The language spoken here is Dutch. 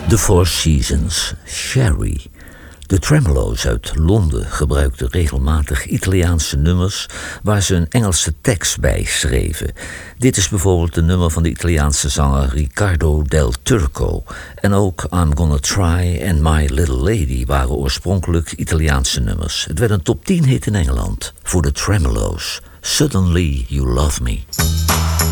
The Four Seasons, Sherry. De Tremelo's uit Londen gebruikten regelmatig Italiaanse nummers waar ze een Engelse tekst bij schreven. Dit is bijvoorbeeld een nummer van de Italiaanse zanger Riccardo del Turco. En ook I'm Gonna Try en My Little Lady waren oorspronkelijk Italiaanse nummers. Het werd een top 10 hit in Engeland voor de Tremelo's. Suddenly You Love Me.